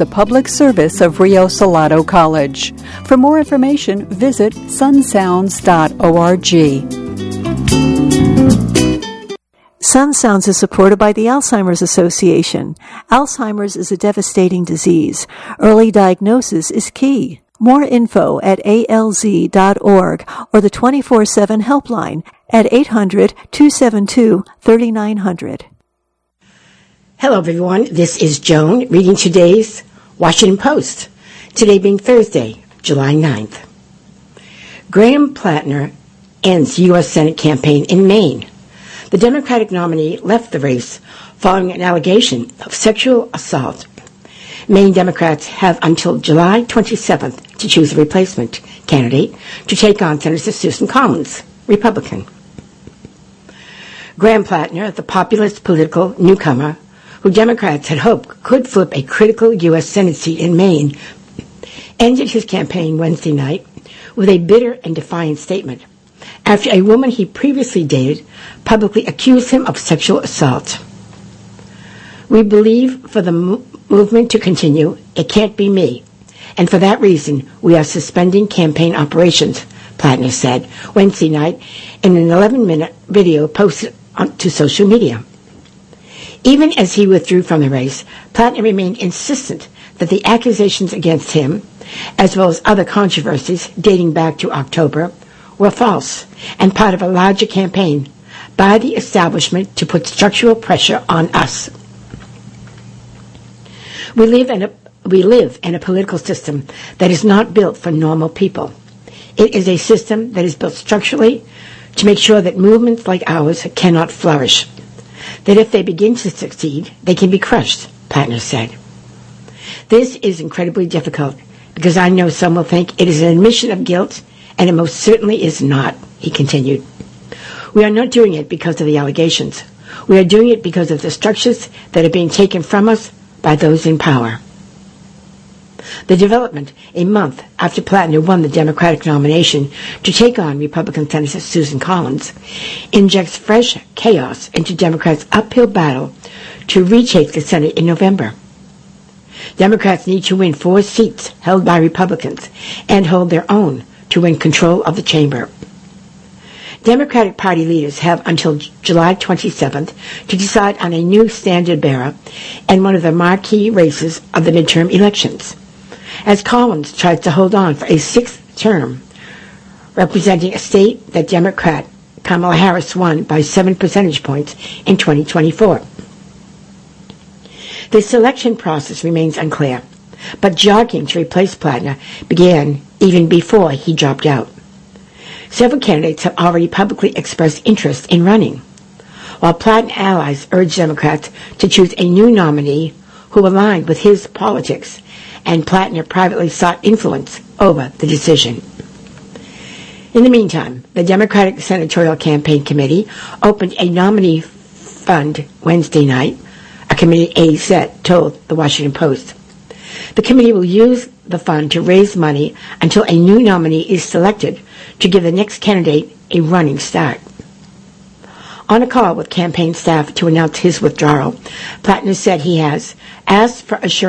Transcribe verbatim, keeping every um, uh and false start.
the public service of Rio Salado College. For more information, visit sun sounds dot org. Sun Sounds is supported by the Alzheimer's Association. Alzheimer's is a devastating disease. Early diagnosis is key. More info at A L Z dot org or the twenty-four seven helpline at eight hundred, two seven two, three nine zero zero. Hello, everyone. This is Joan reading today's Washington Post. Today being Thursday, July ninth. Graham Plattner ends U S Senate campaign in Maine. The Democratic nominee left the race following an allegation of sexual assault. Maine Democrats have until July twenty-seventh to choose a replacement candidate to take on Senator Susan Collins, Republican. Graham Plattner, the populist political newcomer, who Democrats had hoped could flip a critical U S Senate seat in Maine, ended his campaign Wednesday night with a bitter and defiant statement after a woman he previously dated publicly accused him of sexual assault. We believe for the mo- movement to continue, it can't be me, and for that reason, we are suspending campaign operations, Plattner said Wednesday night in an eleven-minute video posted on, to social media. Even as he withdrew from the race, Plattner remained insistent that the accusations against him, as well as other controversies dating back to October, were false and part of a larger campaign by the establishment to put structural pressure on us. We live in a we live in a political system that is not built for normal people. It is a system that is built structurally to make sure that movements like ours cannot flourish. That if they begin to succeed, they can be crushed, Plattner said. This is incredibly difficult because I know some will think it is an admission of guilt, and it most certainly is not, he continued. We are not doing it because of the allegations. We are doing it because of the structures that are being taken from us by those in power. The development, a month after Plattner won the Democratic nomination to take on Republican Senator Susan Collins, injects fresh chaos into Democrats' uphill battle to retake the Senate in November. Democrats need to win four seats held by Republicans and hold their own to win control of the chamber. Democratic Party leaders have until July twenty-seventh to decide on a new standard-bearer in one of the marquee races of the midterm elections, as Collins tries to hold on for a sixth term, representing a state that Democrat Kamala Harris won by seven percentage points in twenty twenty-four. The selection process remains unclear, but jockeying to replace Plattner began even before he dropped out. Several candidates have already publicly expressed interest in running, while Plattner allies urge Democrats to choose a new nominee who aligned with his politics, and Plattner privately sought influence over the decision. In the meantime, the Democratic Senatorial Campaign Committee opened a nominee fund Wednesday night, a committee aide said, told the Washington Post. The committee will use the fund to raise money until a new nominee is selected to give the next candidate a running start. On a call with campaign staff to announce his withdrawal, Plattner said he has asked for assurance